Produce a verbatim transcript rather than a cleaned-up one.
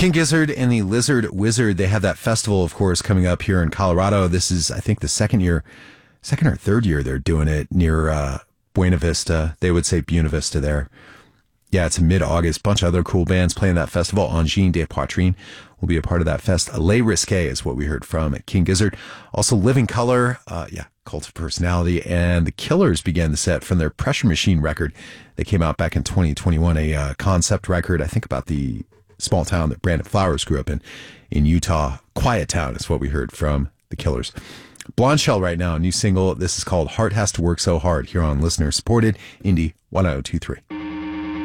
King Gizzard and the Lizard Wizard, they have that festival, of course, coming up here in Colorado. This is, I think, the second year, second or third year they're doing it near uh, Buena Vista. They would say Buena Vista there. Yeah, it's mid-August. Bunch of other cool bands playing that festival. Angine de Poitrine will be a part of that fest. Les Risqués is what we heard from at King Gizzard. Also, Living Color, uh, yeah, Cult of Personality, and The Killers began the set from their Pressure Machine record. They came out back in twenty twenty-one, a uh, concept record, I think, about the small town that Brandon Flowers grew up in, in Utah. Quiet Town is what we heard from The Killers. Blonde Shell right now, a new single. This is called Heart Has to Work So Hard here on listener-supported Indie one oh two three.